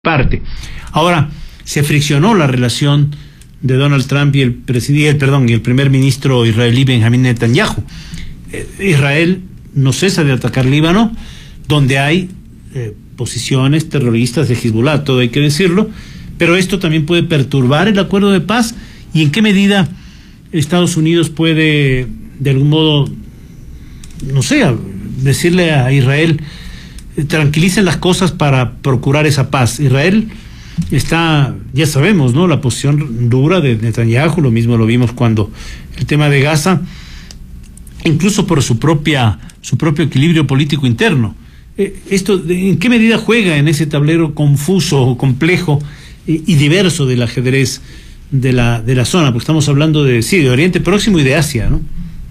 parte. Ahora, se friccionó la relación de Donald Trump y el primer ministro israelí Benjamín Netanyahu. Israel no cesa de atacar Líbano, donde hay posiciones terroristas de Hezbollah, todo hay que decirlo, pero esto también puede perturbar el acuerdo de paz. ¿Y en qué medida Estados Unidos puede, de algún modo, no sé, decirle a Israel, tranquilicen las cosas para procurar esa paz? Israel está, ya sabemos, ¿no?, la posición dura de Netanyahu, lo mismo lo vimos cuando el tema de Gaza, incluso por su propio equilibrio político interno. Esto, ¿en qué medida juega en ese tablero confuso, complejo y diverso del ajedrez de la zona? Porque estamos hablando de Oriente Próximo y de Asia, ¿no?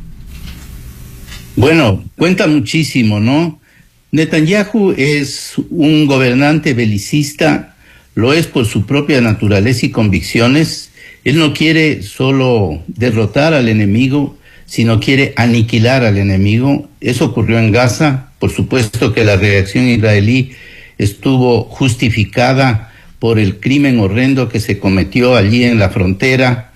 Bueno, cuenta muchísimo, ¿no? Netanyahu es un gobernante belicista, lo es por su propia naturaleza y convicciones. Él no quiere solo derrotar al enemigo, sino quiere aniquilar al enemigo. Eso ocurrió en Gaza. Por supuesto que la reacción israelí estuvo justificada por el crimen horrendo que se cometió allí en la frontera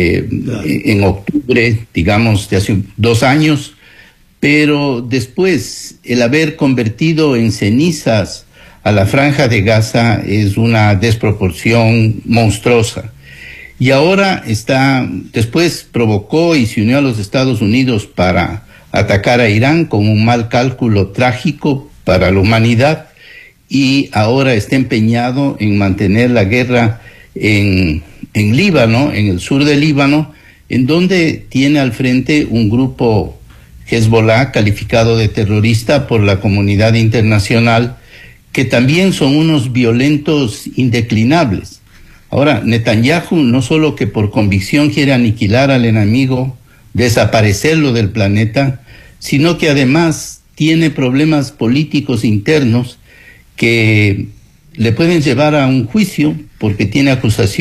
en octubre, digamos, de hace 2 años. Pero después, el haber convertido en cenizas a la franja de Gaza es una desproporción monstruosa. Y ahora después provocó y se unió a los Estados Unidos para atacar a Irán con un mal cálculo trágico para la humanidad, y ahora está empeñado en mantener la guerra en Líbano, en el sur del Líbano, en donde tiene al frente un grupo Hezbollah calificado de terrorista por la comunidad internacional, que también son unos violentos indeclinables. Ahora, Netanyahu no solo que por convicción quiere aniquilar al enemigo, desaparecerlo del planeta, sino que además tiene problemas políticos internos que le pueden llevar a un juicio, porque tiene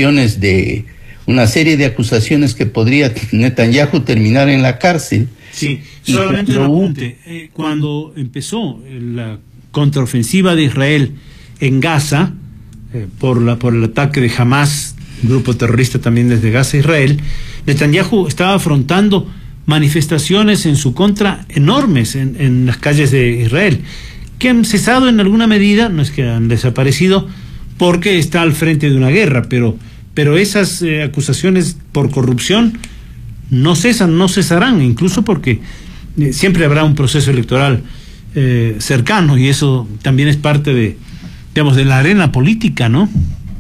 una serie de acusaciones que podría Netanyahu terminar en la cárcel. Sí, solamente un apunte. Cuando empezó la contraofensiva de Israel en Gaza, por el ataque de Hamas, grupo terrorista también desde Gaza a Israel, Netanyahu estaba afrontando manifestaciones en su contra enormes en las calles de Israel, que han cesado en alguna medida, no es que han desaparecido, porque está al frente de una guerra, pero esas acusaciones por corrupción no cesarán, incluso porque siempre habrá un proceso electoral cercano, y eso también es parte de la arena política, ¿no?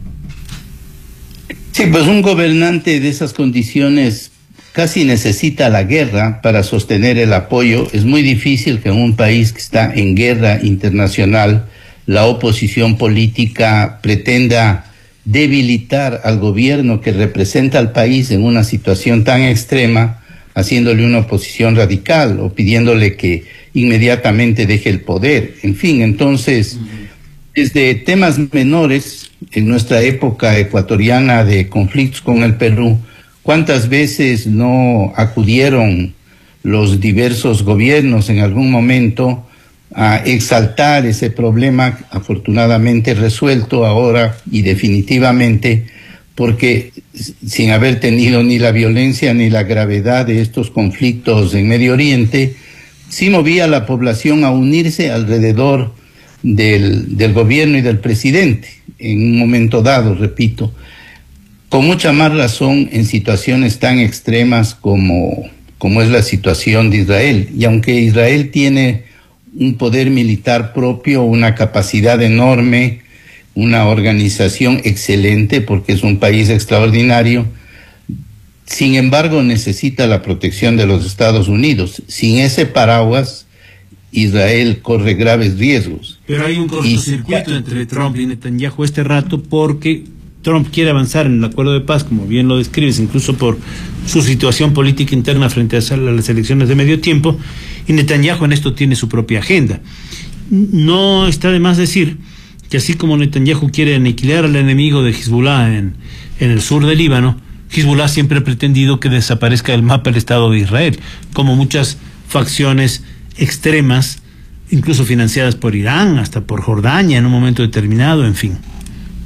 Sí, pues un gobernante de esas condiciones casi necesita la guerra para sostener el apoyo. Es muy difícil que en un país que está en guerra internacional la oposición política pretenda debilitar al gobierno que representa al país en una situación tan extrema, haciéndole una oposición radical o pidiéndole que inmediatamente deje el poder. En fin, entonces, desde temas menores, en nuestra época ecuatoriana de conflictos con el Perú, ¿cuántas veces no acudieron los diversos gobiernos en algún momento a exaltar ese problema, afortunadamente resuelto ahora y definitivamente, porque sin haber tenido ni la violencia ni la gravedad de estos conflictos en Medio Oriente, sí movía a la población a unirse alrededor del gobierno y del presidente, en un momento dado, repito, con mucha más razón en situaciones tan extremas como es la situación de Israel. Y aunque Israel tiene un poder militar propio, una capacidad enorme, una organización excelente, porque es un país extraordinario, sin embargo necesita la protección de los Estados Unidos. Sin ese paraguas, Israel corre graves riesgos. Pero hay un cortocircuito entre Trump y Netanyahu este rato, porque Trump quiere avanzar en el acuerdo de paz, como bien lo describes, incluso por su situación política interna frente a las elecciones de medio tiempo, y Netanyahu en esto tiene su propia agenda. No está de más decir que así como Netanyahu quiere aniquilar al enemigo de Hezbollah en el sur del Líbano, Hezbollah siempre ha pretendido que desaparezca del mapa el Estado de Israel, como muchas facciones extremas, incluso financiadas por Irán, hasta por Jordania en un momento determinado, en fin.